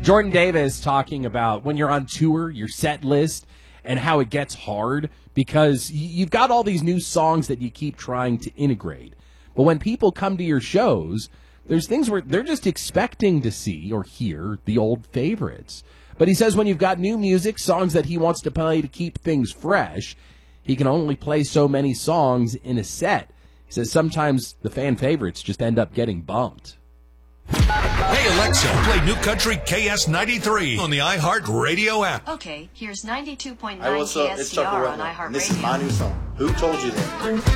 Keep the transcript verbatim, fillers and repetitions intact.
Jordan Davis talking about when you're on tour, your set list, and how it gets hard because you've got all these new songs that you keep trying to integrate. But when people come to your shows, there's things where they're just expecting to see or hear the old favorites. But he says when you've got new music, songs that he wants to play to keep things fresh, he can only play so many songs in a set. He says sometimes the fan favorites just end up getting bumped. Hey, Alexa, play New Country K S ninety-three on the iHeartRadio app. Okay, here's ninety-two point Hey, nine what's up? K It's S T R Tucker on Rutland, iHeartRadio. and this is my new song. Who Told You That?